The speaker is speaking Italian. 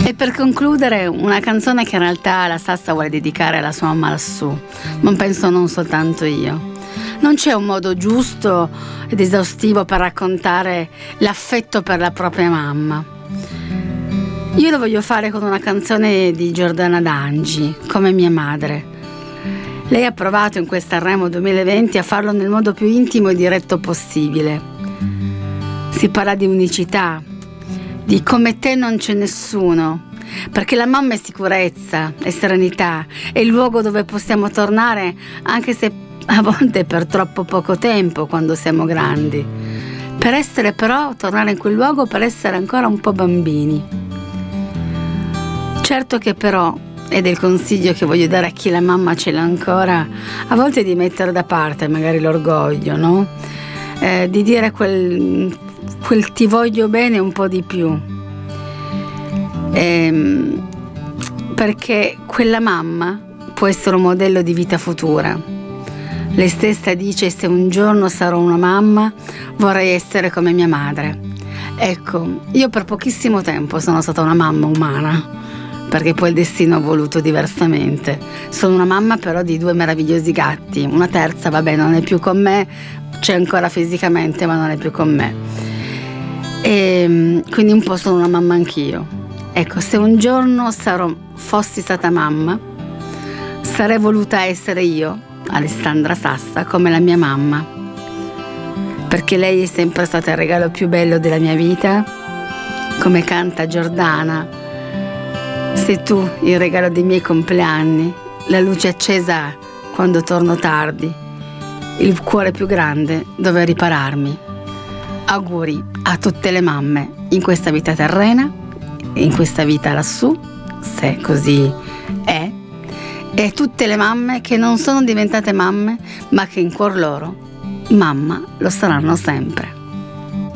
E per concludere, una canzone che in realtà la Sassa vuole dedicare alla sua mamma lassù, ma penso non soltanto io. Non c'è un modo giusto ed esaustivo per raccontare l'affetto per la propria mamma. Io lo voglio fare con una canzone di Giordana Dangi, Come mia madre. Lei ha provato in questa Sanremo 2020 a farlo nel modo più intimo e diretto possibile. Si parla di unicità, di come te non c'è nessuno, perché la mamma è sicurezza, è serenità, è il luogo dove possiamo tornare, anche se a volte per troppo poco tempo quando siamo grandi, per essere però, tornare in quel luogo per essere ancora un po' bambini. Certo che però, ed è il consiglio che voglio dare a chi la mamma ce l'ha ancora, a volte di mettere da parte magari l'orgoglio, no? Di dire quel ti voglio bene un po' di più, perché quella mamma può essere un modello di vita futura. Lei stessa dice: se un giorno sarò una mamma vorrei essere come mia madre. Ecco, io per pochissimo tempo sono stata una mamma umana, perché poi il destino ha voluto diversamente. Sono una mamma però di 2 meravigliosi gatti, una terza vabbè non è più con me, c'è ancora fisicamente ma non è più con me. E quindi un po' sono una mamma anch'io. Ecco, se un giorno fossi stata mamma, sarei voluta essere io, Alessandra Sassa, come la mia mamma, perché lei è sempre stata il regalo più bello della mia vita. Come canta Giordana: sei tu il regalo dei miei compleanni, la luce accesa quando torno tardi, il cuore più grande dove ripararmi. Auguri a tutte le mamme in questa vita terrena, in questa vita lassù, se così è, e tutte le mamme che non sono diventate mamme, ma che in cuor loro mamma lo saranno sempre.